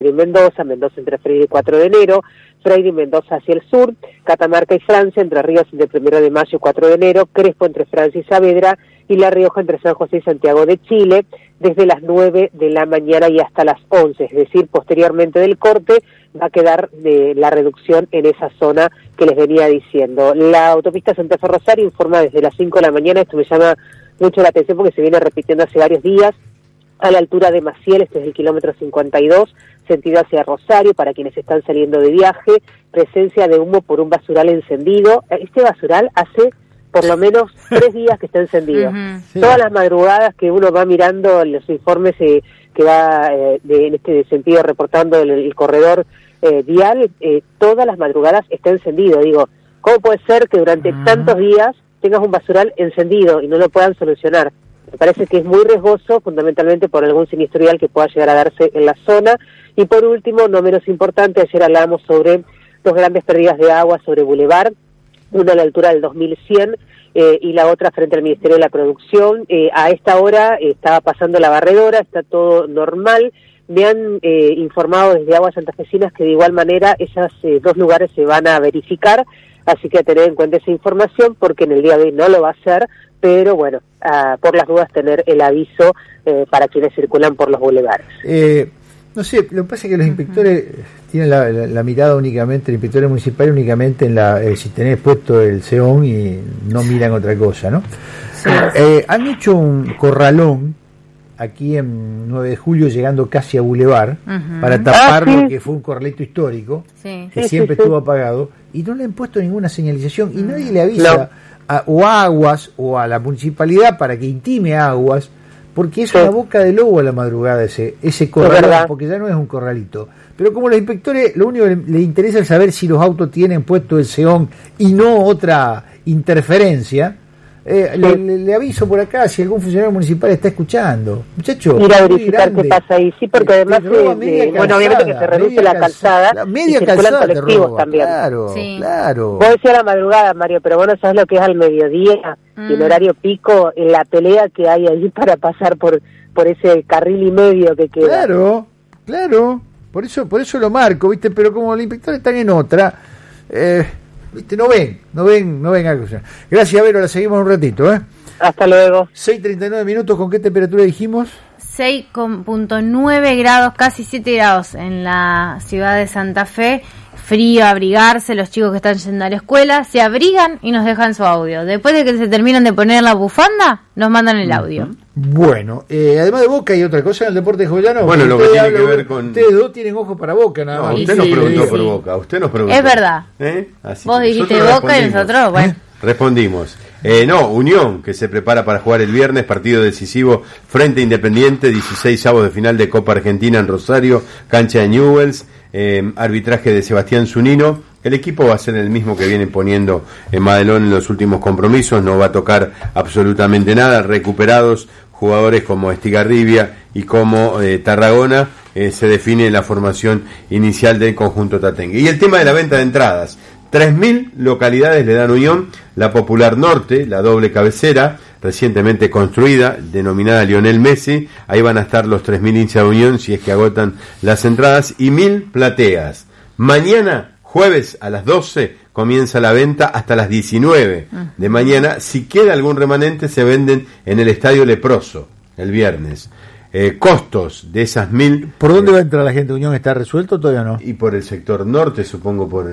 Freire y Mendoza, Mendoza entre Freire y 4 de enero, Freire y Mendoza hacia el sur, Catamarca y Francia, Entre Ríos entre 1 de mayo y 4 de enero, Crespo entre Francia y Saavedra, y La Rioja entre San José y Santiago de Chile, desde las 9 de la mañana y hasta las 11, es decir, posteriormente del corte va a quedar la reducción en esa zona que les venía diciendo. La autopista Santa Fe Rosario informa desde las 5 de la mañana, esto me llama mucho la atención porque se viene repitiendo hace varios días, a la altura de Maciel, este es el kilómetro 52, sentido hacia Rosario, para quienes están saliendo de viaje, presencia de humo por un basural encendido. Este basural hace por lo menos 3 días que está encendido. Sí. Todas las madrugadas que uno va mirando los informes que va en este sentido reportando el corredor vial, todas las madrugadas está encendido. Digo, ¿cómo puede ser que durante tantos días tengas un basural encendido y no lo puedan solucionar? Me parece que es muy riesgoso, fundamentalmente por algún siniestro vial que pueda llegar a darse en la zona. Y por último, no menos importante, ayer hablábamos sobre 2 grandes pérdidas de agua sobre Boulevard, una a la altura del 2100 y la otra frente al Ministerio de la Producción. A esta hora estaba pasando la barredora, está todo normal. Me han informado desde Aguas Santafesinas que de igual manera esos 2 lugares se van a verificar, así que a tener en cuenta esa información porque en el día de hoy no lo va a hacer, pero bueno, por las dudas tener el aviso para quienes circulan por los bulevares. No sé, lo que pasa es que los inspectores tienen la mirada únicamente, los inspectores municipales únicamente en si tenés puesto el CEON y no miran otra cosa, ¿no? Sí. Han hecho un corralón aquí en 9 de julio llegando casi a Boulevard para tapar lo que fue un corralito histórico que siempre estuvo apagado y no le han puesto ninguna señalización y nadie le avisa o a Aguas o a la municipalidad para que intime a Aguas, porque es una boca de lobo a la madrugada ese corralón, porque ya no es un corralito. Pero como los inspectores, lo único que les interesa es saber si los autos tienen puesto el CEON y no otra interferencia. Le aviso por acá si algún funcionario municipal está escuchando. Muchachos, ir a verificar qué pasa ahí. Sí, porque además, bueno, obviamente que se reduce la calzada media y calzada circulan colectivos también. Claro, claro. Vos decías a la madrugada, Mario, pero vos no sabés lo que es al mediodía y el horario pico, en la pelea que hay allí para pasar por ese carril y medio que queda. Claro. Por eso lo marco, ¿viste? Pero como los inspectores están en otra, ¿viste? No ven a cruzar. Gracias, Vero, la seguimos un ratito, Hasta luego. 6:39 minutos, ¿con qué temperatura dijimos? 6,9 grados, casi 7 grados en la ciudad de Santa Fe. Frío, abrigarse, los chicos que están yendo a la escuela se abrigan y nos dejan su audio. Después de que se terminan de poner la bufanda, nos mandan el audio. Bueno, además de Boca hay otra cosa en el deporte joyano. Bueno, lo que tiene que ver con... Ustedes dos tienen ojos para Boca, nada más. Usted nos preguntó por Boca, usted nos preguntó. Es verdad. Así vos dijiste Boca y nosotros, bueno. Respondimos. Unión, que se prepara para jugar el viernes, partido decisivo frente a Independiente, 16avos de final de Copa Argentina en Rosario, cancha de Newell's, arbitraje de Sebastián Zunino. El equipo va a ser el mismo que viene poniendo en Madelón en los últimos compromisos, no va a tocar absolutamente nada, recuperados jugadores como Estigarribia y como Tarragona, se define la formación inicial del conjunto tatengue. Y el tema de la venta de entradas, 3.000 localidades le dan Unión, la Popular Norte, la doble cabecera, recientemente construida, denominada Lionel Messi, ahí van a estar los 3.000 hinchas de Unión si es que agotan las entradas, y 1.000 plateas. Mañana, jueves a las 12, comienza la venta hasta las 19 de mañana. Si queda algún remanente, se venden en el Estadio Leproso, el viernes. Costos de esas 1.000... ¿Por dónde va a entrar la gente de Unión? ¿Está resuelto o todavía no? Y por el sector norte, supongo, por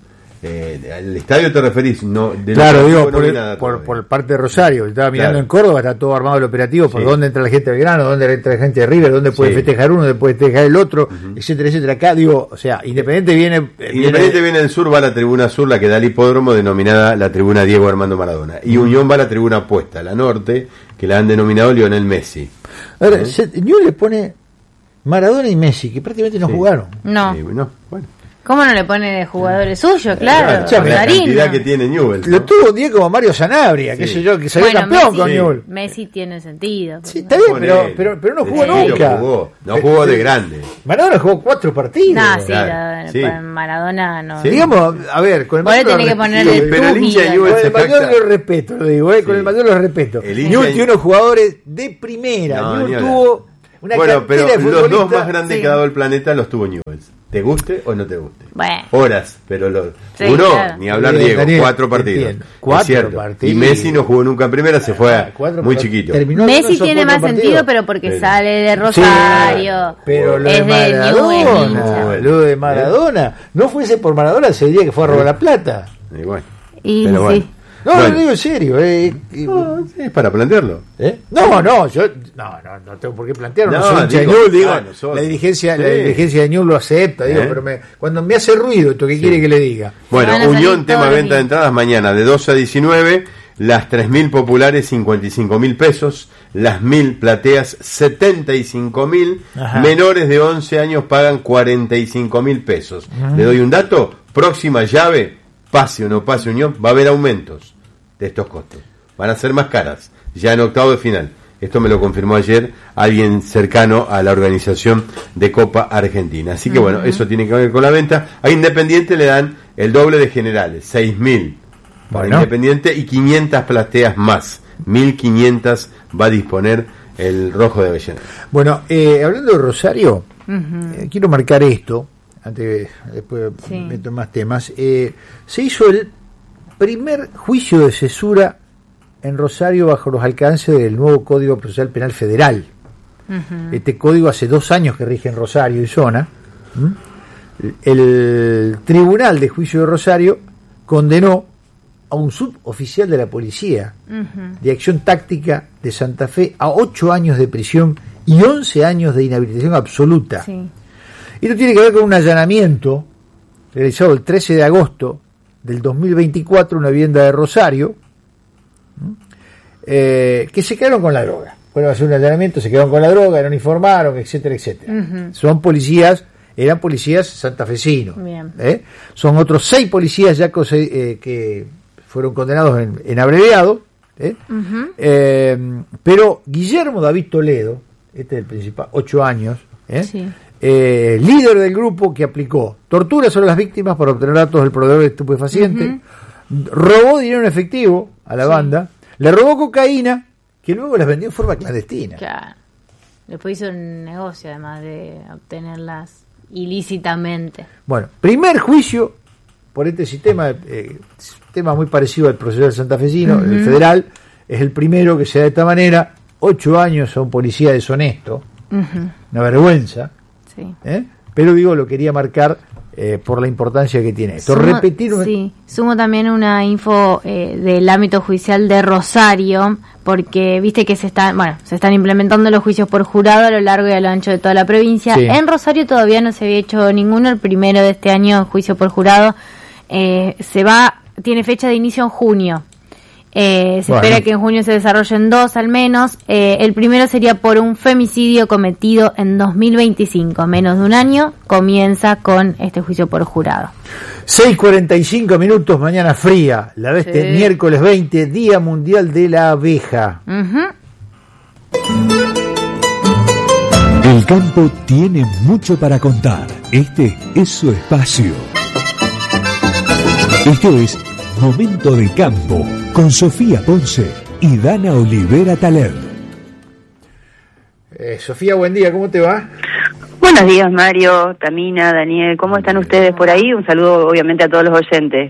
el estadio te referís, no, claro, digo, por parte de Rosario. Estaba mirando en Córdoba, está todo armado el operativo, por dónde entra la gente de Belgrano, dónde entra la gente de River, dónde puede festejar uno, dónde puede festejar el otro, etcétera. Acá digo, o sea, Independiente viene del sur, va a la tribuna sur, la que da el hipódromo, denominada la tribuna Diego Armando Maradona, y Unión va a la tribuna opuesta, la norte, que la han denominado Lionel Messi. A ver, Unión le pone Maradona y Messi, que prácticamente no jugaron. No, bueno. ¿Cómo no le pone de jugadores suyos? Claro, la cantidad que tiene Newell's, ¿no? Lo tuvo un día como Mario Sanabria, qué sé yo, que salió campeón Messi, con Newell's. Messi tiene sentido. Sí, está bien, pero no jugó nunca. No jugó de grande. Maradona jugó 4 partidos. Maradona no. Sí. Digamos, a ver, con el mayor lo respeto, lo digo, con el mayor lo respeto. Newell's tiene unos jugadores de primera. Newell's tuvo Bueno, pero los dos más grandes que ha dado el planeta los tuvo Newell's. ¿Te guste o no te guste? Bueno. Horas, pero uno, claro. ni hablar, Diego, Daniel, 4 partidos. 4 partidos. Y Messi no jugó nunca en primera, se fue muy chiquito. Messi tiene más sentido, pero porque sale de Rosario. Sí, pero lo es de Maradona, lo de Maradona, no fuese por Maradona ese día que fue a robar la plata. Y bueno. Y pero bueno. No, lo digo en serio. No, es para plantearlo. No, yo no tengo por qué plantearlo. No, soy hincha de Newell's, digo, la dirigencia de Newell's lo acepta, digo, pero cuando me hace ruido esto, ¿qué quiere que le diga? Bueno, Unión, tema venta de entradas mañana de 12 a 19, las 3.000 populares 55.000 pesos, las 1.000 plateas 75.000, menores de 11 años pagan 45.000 pesos. Le doy un dato, próxima llave, pase o no pase Unión, va a haber aumentos de estos costos, van a ser más caras, ya en octavo de final. Esto me lo confirmó ayer alguien cercano a la organización de Copa Argentina. Así que bueno, eso tiene que ver con la venta. A Independiente le dan el doble de generales, 6.000 para Independiente y 500 plateas más, 1.500 va a disponer el Rojo de Avellaneda. Bueno, hablando de Rosario, quiero marcar esto, antes después meto más temas. Se hizo el primer juicio de cesura en Rosario bajo los alcances del nuevo Código Procesal Penal Federal. Este código hace 2 años que rige en Rosario y zona. El Tribunal de Juicio de Rosario condenó a un suboficial de la policía de acción táctica de Santa Fe a 8 años de prisión y 11 años de inhabilitación absoluta. Esto tiene que ver con un allanamiento realizado el 13 de agosto del 2024, una vivienda de Rosario, que se quedaron con la droga. Fueron a hacer un allanamiento, se quedaron con la droga, no informaron, etcétera, etcétera. Son policías, eran policías santafesinos. Son otros 6 policías ya que fueron condenados en abreviado. Pero Guillermo David Toledo, este es el principal, 8 años, líder del grupo que aplicó tortura sobre las víctimas para obtener datos del proveedor de estupefacientes, robó dinero en efectivo a la banda, le robó cocaína que luego las vendió en forma clandestina. Claro. Después hizo un negocio además de obtenerlas ilícitamente. Bueno, primer juicio por este sistema muy parecido al procesal santafesino, el federal, es el primero que se da de esta manera. 8 años a un policía deshonesto, una vergüenza. Pero digo, lo quería marcar por la importancia que tiene esto. Sumo también una info del ámbito judicial de Rosario, porque viste que se están implementando los juicios por jurado a lo largo y a lo ancho de toda la provincia. En Rosario todavía no se había hecho ninguno, el primero de este año, juicio por jurado, tiene fecha de inicio en junio. Se espera que en junio se desarrollen 2 al menos. El primero sería por un femicidio cometido en 2025, menos de un año, comienza con este juicio por jurado. 6:45 minutos, mañana fría, la de este miércoles 20, Día Mundial de la Abeja. El campo tiene mucho para contar. Este es su espacio. Esto es Momento de Campo, con Sofía Ponce y Dana Olivera Taler. Sofía, buen día, ¿cómo te va? Buenos días, Mario, Tamina, Daniel, ¿cómo están ustedes por ahí? Un saludo, obviamente, a todos los oyentes.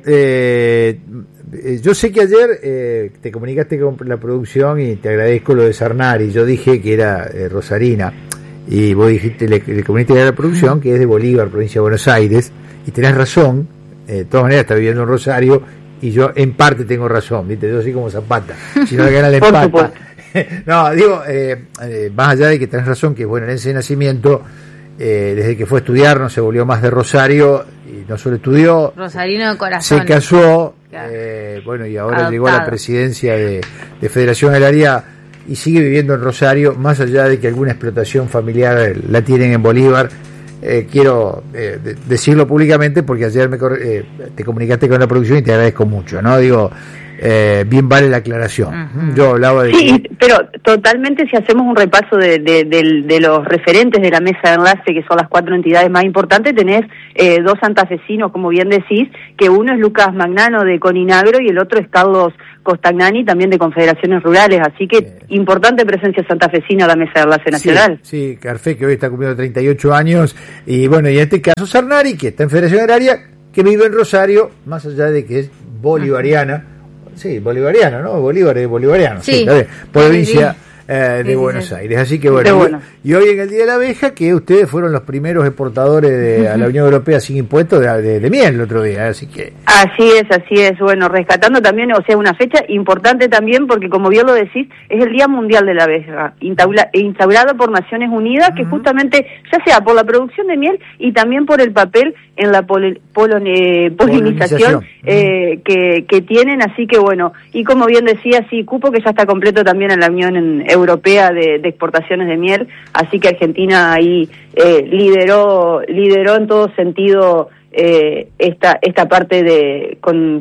Yo sé que ayer te comunicaste con la producción y te agradezco lo de Sarnari. Yo dije que era rosarina y vos dijiste, le comunicaste a la producción que es de Bolívar, provincia de Buenos Aires, y tenés razón. De todas maneras está viviendo en Rosario y yo en parte tengo razón, ¿viste? Yo soy como Zapata, si no le gana la empata. No, digo, más allá de que tenés razón, que bueno, en ese nacimiento, desde que fue a estudiar no se volvió más de Rosario, y no solo estudió, rosarino de corazón, se casó, bueno, y ahora llegó a la presidencia de Federación Agraria y sigue viviendo en Rosario, más allá de que alguna explotación familiar la tienen en Bolívar. Quiero decirlo públicamente porque ayer te comunicaste con la producción y te agradezco mucho, ¿no? Digo, bien vale la aclaración. Yo hablaba de... Sí, pero totalmente, si hacemos un repaso de los referentes de la mesa de enlace, que son las 4 entidades más importantes, tenés 2 santafesinos, como bien decís, que uno es Lucas Magnano de Coninagro y el otro es Carlos Costagnani, también de Confederaciones Rurales, así que importante presencia santafesina en la mesa de enlace nacional. Sí, Carfe, que hoy está cumpliendo 38 años, y bueno, y en este caso Sarnari, que está en Federación Agraria, que vive en Rosario, más allá de que es bolivariana. Sí, bolivariano, ¿no? Bolívar es bolivariano. Sí, provincia de Buenos Aires. Así que bueno. Y hoy en el Día de la Abeja, que ustedes fueron los primeros exportadores a la Unión Europea sin impuestos de miel el otro día, así que... Así es. Bueno, rescatando también, o sea, una fecha importante también, porque como bien lo decís, es el Día Mundial de la Abeja, instaurado por Naciones Unidas, que justamente, ya sea por la producción de miel y también por el papel en la polinización que tienen, así que bueno, y como bien decía, sí, cupo que ya está completo también en la Unión Europea de exportaciones de miel, así que Argentina ahí lideró en todo sentido esta parte de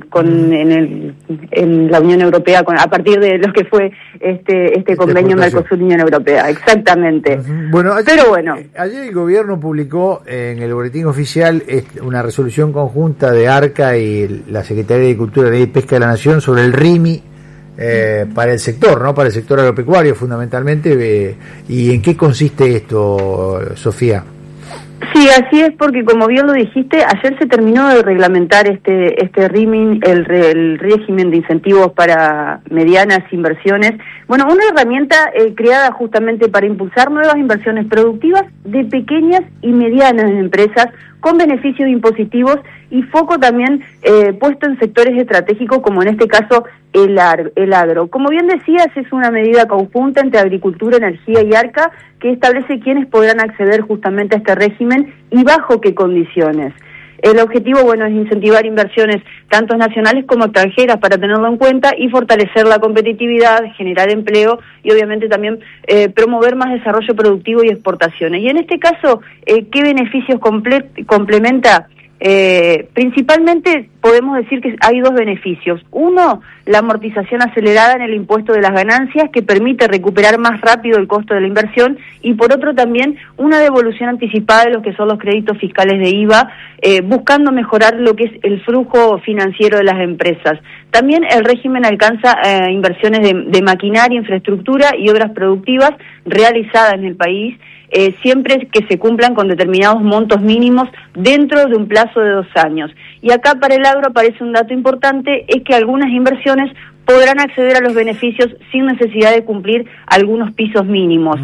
en la Unión Europea a partir de lo que fue este convenio Mercosur-Unión Europea, exactamente. Bueno, ayer el gobierno publicó en el boletín oficial una resolución conjunta de ARCA y la Secretaría de Agricultura y Pesca de la Nación sobre el RIMI para el sector, ¿no? Para el sector agropecuario fundamentalmente. ¿Y en qué consiste esto, Sofía? Sí, así es, porque como bien lo dijiste, ayer se terminó de reglamentar este RIMI, el régimen de incentivos para medianas inversiones. Bueno, una herramienta creada justamente para impulsar nuevas inversiones productivas de pequeñas y medianas empresas con beneficios impositivos y foco también puesto en sectores estratégicos como en este caso el agro. Como bien decías, es una medida conjunta entre Agricultura, Energía y ARCA que establece quiénes podrán acceder justamente a este régimen y bajo qué condiciones. El objetivo, bueno, es incentivar inversiones tanto nacionales como extranjeras para tenerlo en cuenta y fortalecer la competitividad, generar empleo y obviamente también promover más desarrollo productivo y exportaciones. Y en este caso, ¿qué beneficios complementa? Principalmente podemos decir que hay 2 beneficios. Uno, la amortización acelerada en el impuesto de las ganancias que permite recuperar más rápido el costo de la inversión y por otro también una devolución anticipada de lo que son los créditos fiscales de IVA, buscando mejorar lo que es el flujo financiero de las empresas. También el régimen alcanza inversiones de maquinaria, infraestructura y obras productivas realizadas en el país, siempre que se cumplan con determinados montos mínimos dentro de un plazo de 2 años. Y acá para el agro aparece un dato importante, es que algunas inversiones podrán acceder a los beneficios sin necesidad de cumplir algunos pisos mínimos.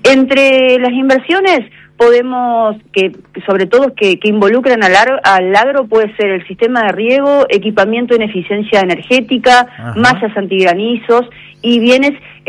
Entre las inversiones podemos, sobre todo que involucran al agro, puede ser el sistema de riego, equipamiento en eficiencia energética, mallas antigranizos y bienes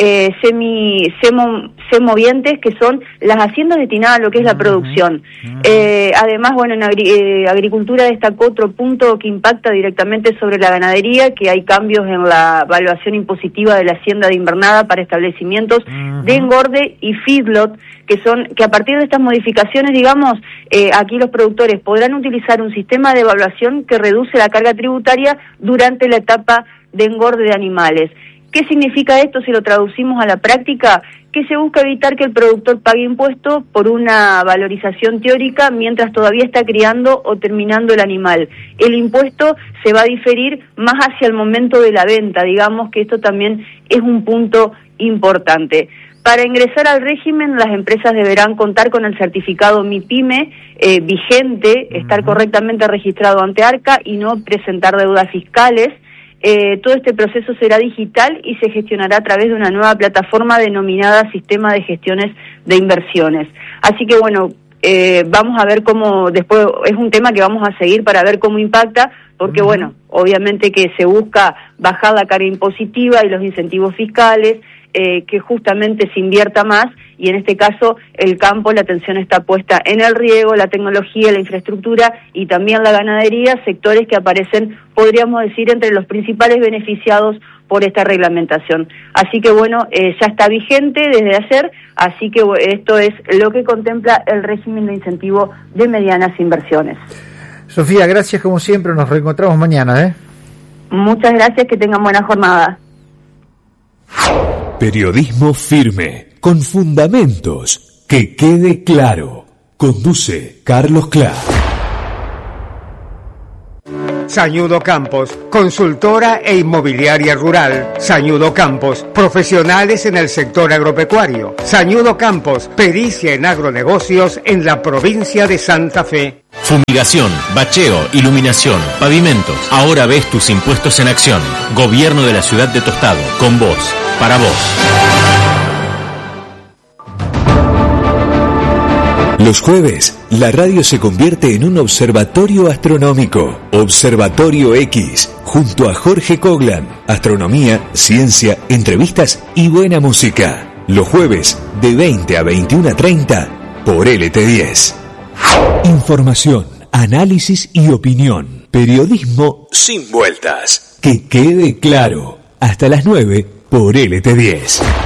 semovientes, que son las haciendas destinadas a lo que es la producción. Además, bueno, en agricultura destacó otro punto que impacta directamente sobre la ganadería, que hay cambios en la evaluación impositiva de la hacienda de invernada para establecimientos de engorde y feedlot, que a partir de estas modificaciones, digamos, aquí los productores podrán utilizar un sistema de evaluación que reduce la carga tributaria durante la etapa de engorde de animales. ¿Qué significa esto si lo traducimos a la práctica? Que se busca evitar que el productor pague impuestos por una valorización teórica mientras todavía está criando o terminando el animal. El impuesto se va a diferir más hacia el momento de la venta, digamos que esto también es un punto importante. Para ingresar al régimen, las empresas deberán contar con el certificado MIPYME vigente, estar correctamente registrado ante ARCA y no presentar deudas fiscales. Todo este proceso será digital y se gestionará a través de una nueva plataforma denominada Sistema de Gestiones de Inversiones. Así que bueno, vamos a ver cómo, después es un tema que vamos a seguir para ver cómo impacta, porque bueno, obviamente que se busca bajar la carga impositiva y los incentivos fiscales, que justamente se invierta más, y en este caso el campo, la atención está puesta en el riego, la tecnología, la infraestructura y también la ganadería, sectores que aparecen, podríamos decir, entre los principales beneficiados por esta reglamentación. Así que bueno, ya está vigente desde ayer, así que esto es lo que contempla el régimen de incentivo de medianas inversiones. Sofía, gracias como siempre, nos reencontramos mañana, Muchas gracias, que tengan buena jornada. Periodismo firme, con fundamentos, que quede claro. Conduce Carlos Clark. Sañudo Campos, consultora e inmobiliaria rural. Sañudo Campos, profesionales en el sector agropecuario. Sañudo Campos, pericia en agronegocios en la provincia de Santa Fe. Fumigación, bacheo, iluminación, pavimentos. Ahora ves tus impuestos en acción. Gobierno de la ciudad de Tostado. Con vos, para vos. Los jueves, la radio se convierte en un observatorio astronómico. Observatorio X, junto a Jorge Coglan. Astronomía, ciencia, entrevistas y buena música. Los jueves, de 20 a 21:30, por LT10. Información, análisis y opinión. Periodismo sin vueltas. Que quede claro. Hasta las 9, por LT10.